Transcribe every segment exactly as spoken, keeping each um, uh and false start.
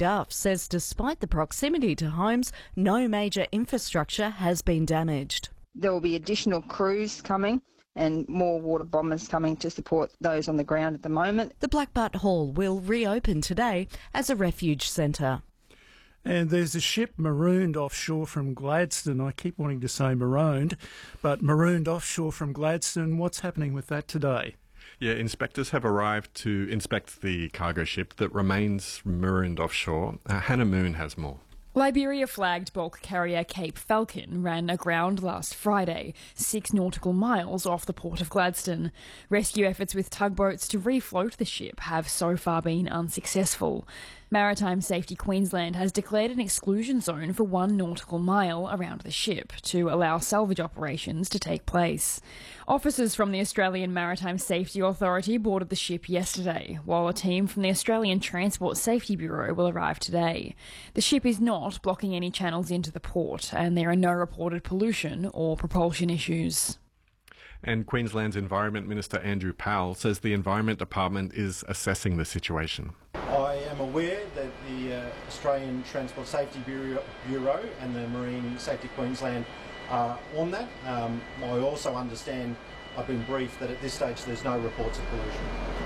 Duff says despite the proximity to homes, no major infrastructure has been damaged. There will be additional crews coming and more water bombers coming to support those on the ground at the moment. The Blackbutt Hall will reopen today as a refuge centre. And there's a ship marooned offshore from Gladstone. I keep wanting to say marooned, but marooned offshore from Gladstone. What's happening with that today? Yeah, inspectors have arrived to inspect the cargo ship that remains marooned offshore. Uh, Hannah Moon has more. Liberia-flagged bulk carrier Cape Falcon ran aground last Friday, six nautical miles off the port of Gladstone. Rescue efforts with tugboats to refloat the ship have so far been unsuccessful. Maritime Safety Queensland has declared an exclusion zone for one nautical mile around the ship to allow salvage operations to take place. Officers from the Australian Maritime Safety Authority boarded the ship yesterday, while a team from the Australian Transport Safety Bureau will arrive today. The ship is not blocking any channels into the port, and there are no reported pollution or propulsion issues. And Queensland's Environment Minister Andrew Powell says the Environment Department is assessing the situation. I am aware that the uh, Australian Transport Safety Bureau, Bureau and the Marine Safety Queensland are on that. Um, I also understand, I've been briefed that at this stage there's no reports of pollution.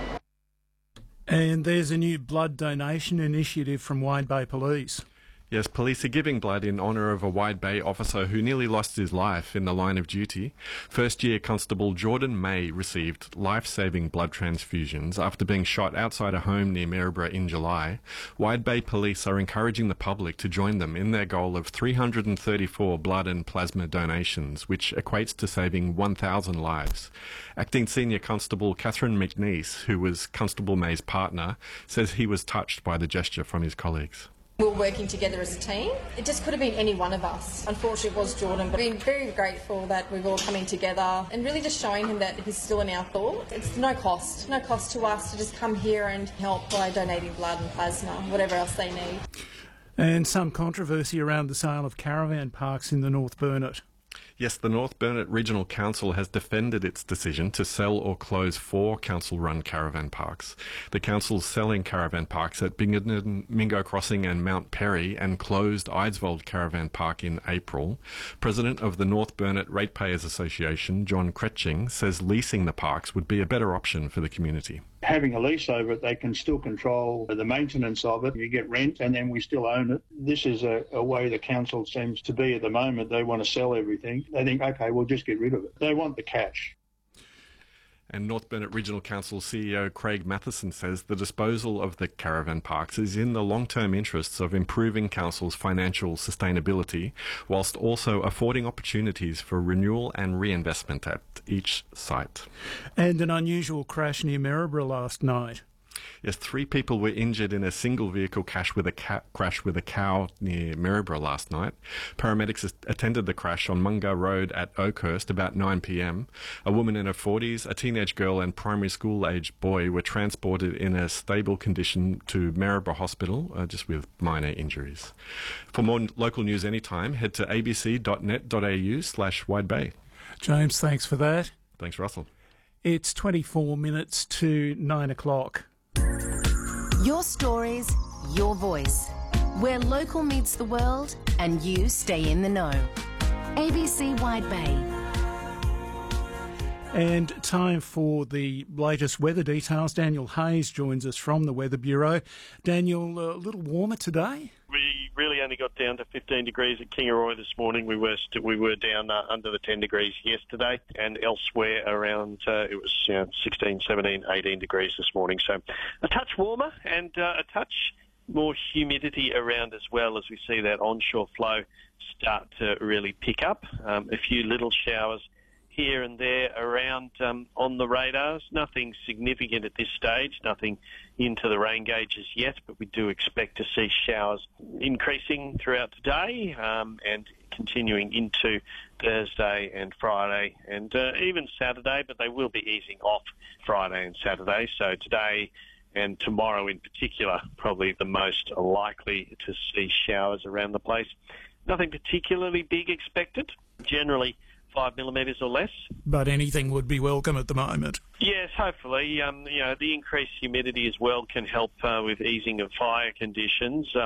And there's a new blood donation initiative from Wide Bay Police. Yes, police are giving blood in honour of a Wide Bay officer who nearly lost his life in the line of duty. First-year Constable Jordan May received life-saving blood transfusions after being shot outside a home near Maryborough in July. Wide Bay Police are encouraging the public to join them in their goal of three hundred thirty-four blood and plasma donations, which equates to saving one thousand lives. Acting Senior Constable Catherine McNeese, who was Constable May's partner, says he was touched by the gesture from his colleagues. We were working together as a team. It just could have been any one of us. Unfortunately, it was Jordan, but we're very grateful that we've all coming together and really just showing him that he's still in our thought. It's no cost, no cost to us to just come here and help by donating blood and plasma, whatever else they need. And some controversy around the sale of caravan parks in the North Burnett. Yes, the North Burnett Regional Council has defended its decision to sell or close four council-run caravan parks. The council's selling caravan parks at Binghamton, Mingo Crossing and Mount Perry and closed Eidsvold Caravan Park in April. President of the North Burnett Ratepayers Association, John Kretching, says leasing the parks would be a better option for the community. Having a lease over it, they can still control the maintenance of it. You get rent and then we still own it. This is a, a way the council seems to be at the moment. They want to sell everything. They think, OK, we'll just get rid of it. They want the cash. And North Burnett Regional Council C E O Craig Matheson says the disposal of the caravan parks is in the long-term interests of improving Council's financial sustainability, whilst also affording opportunities for renewal and reinvestment at each site. And an unusual crash near Maryborough last night. Yes, three people were injured in a single vehicle crash with a ca- crash with a cow near Maryborough last night. Paramedics attended the crash on Munga Road at Oakhurst about nine p m. A woman in her forties, a teenage girl and primary school-aged boy were transported in a stable condition to Maryborough Hospital, uh, just with minor injuries. For more local news anytime, head to abc.net.au slash widebay. James, thanks for that. Thanks, Russell. It's twenty-four minutes to nine o'clock. Your stories, your voice. Where local meets the world and you stay in the know. A B C Wide Bay. And time for the latest weather details. Daniel Hayes joins us from the Weather Bureau. Daniel, a little warmer today? We really only got down to fifteen degrees at Kingaroy this morning. We were st- we were down uh, under the ten degrees yesterday, and elsewhere around uh, it was you know, sixteen, seventeen, eighteen degrees this morning. So a touch warmer and uh, a touch more humidity around as well, as we see that onshore flow start to really pick up. Um, a few little showers here and there around um, on the radars. Nothing significant at this stage, nothing into the rain gauges yet, but we do expect to see showers increasing throughout today um, and continuing into Thursday and Friday and uh, even Saturday, but they will be easing off Friday and Saturday. So today and tomorrow in particular, probably the most likely to see showers around the place. Nothing particularly big expected. Generally five millimetres or less. But anything would be welcome at the moment. Yes, hopefully. Um, you know, the increased humidity as well can help uh, with easing of fire conditions. Um,